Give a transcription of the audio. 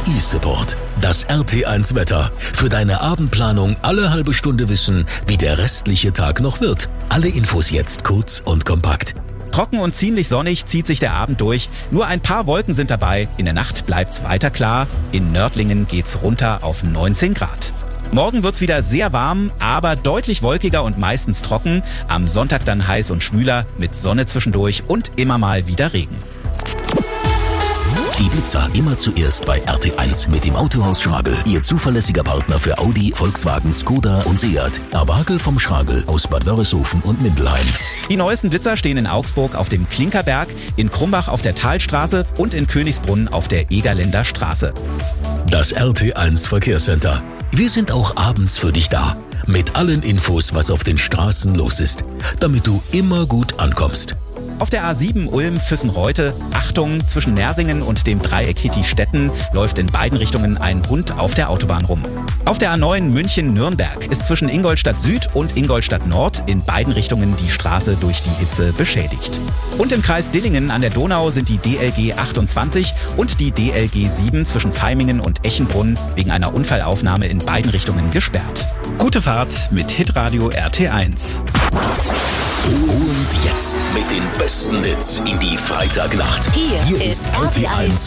e-Support. Das RT1 Wetter. Für deine Abendplanung alle halbe Stunde wissen, wie der restliche Tag noch wird. Alle Infos jetzt kurz und kompakt. Trocken und ziemlich sonnig zieht sich der Abend durch. Nur ein paar Wolken sind dabei. In der Nacht bleibt's weiter klar. In Nördlingen geht's runter auf 19 Grad. Morgen wird's wieder sehr warm, aber deutlich wolkiger und meistens trocken. Am Sonntag dann heiß und schwüler mit Sonne zwischendurch und immer mal wieder Regen. Die Blitzer immer zuerst bei RT1 mit dem Autohaus Schragel. Ihr zuverlässiger Partner für Audi, Volkswagen, Skoda und Seat. Awagel vom Schragel aus Bad Wörishofen und Mindelheim. Die neuesten Blitzer stehen in Augsburg auf dem Klinkerberg, in Krumbach auf der Talstraße und in Königsbrunn auf der Egerländer Straße. Das RT1 Verkehrscenter. Wir sind auch abends für dich da. Mit allen Infos, was auf den Straßen los ist. Damit du immer gut ankommst. Auf der A7 Ulm-Füssen-Reutte, Achtung, zwischen Nersingen und dem Dreieck Hitti-Stetten läuft in beiden Richtungen ein Hund auf der Autobahn rum. Auf der A9 München-Nürnberg ist zwischen Ingolstadt Süd und Ingolstadt Nord in beiden Richtungen die Straße durch die Hitze beschädigt. Und im Kreis Dillingen an der Donau sind die DLG 28 und die DLG 7 zwischen Vaimingen und Echenbrunn wegen einer Unfallaufnahme in beiden Richtungen gesperrt. Gute Fahrt mit Hitradio RT1. Und jetzt mit den besten Hits in die Freitagnacht. Hier ist RT1